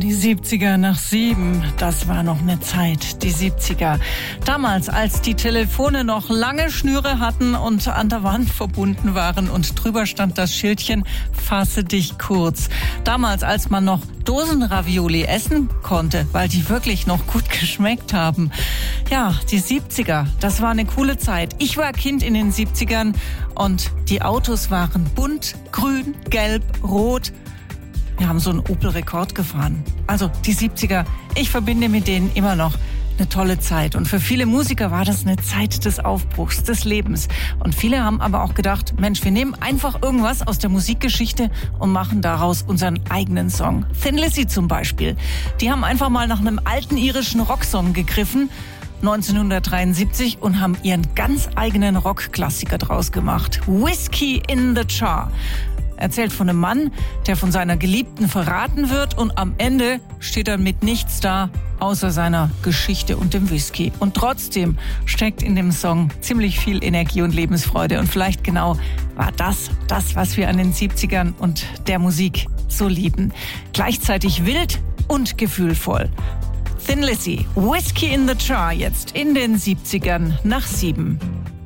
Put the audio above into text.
Die 70er nach 7, das war noch eine Zeit, die 70er. Damals, als die Telefone noch lange Schnüre hatten und an der Wand verbunden waren und drüber stand das Schildchen, fasse dich kurz. Damals, als man noch Dosenravioli essen konnte, weil die wirklich noch gut geschmeckt haben. Ja, die 70er, das war eine coole Zeit. Ich war Kind in den 70ern und die Autos waren bunt, grün, gelb, rot. Wir haben so einen Opel Rekord gefahren. Also die 70er, ich verbinde mit denen immer noch eine tolle Zeit. Und für viele Musiker war das eine Zeit des Aufbruchs, des Lebens. Und viele haben aber auch gedacht, Mensch, wir nehmen einfach irgendwas aus der Musikgeschichte und machen daraus unseren eigenen Song. Thin Lizzy zum Beispiel. Die haben einfach mal nach einem alten irischen Rocksong gegriffen, 1973, und haben ihren ganz eigenen Rockklassiker draus gemacht. Whiskey in the Jar. Erzählt von einem Mann, der von seiner Geliebten verraten wird und am Ende steht er mit nichts da, außer seiner Geschichte und dem Whisky. Und trotzdem steckt in dem Song ziemlich viel Energie und Lebensfreude. Und vielleicht genau war das, was wir an den 70ern und der Musik so lieben. Gleichzeitig wild und gefühlvoll. Thin Lizzy, Whiskey in the Jar, jetzt in den 70ern nach 7.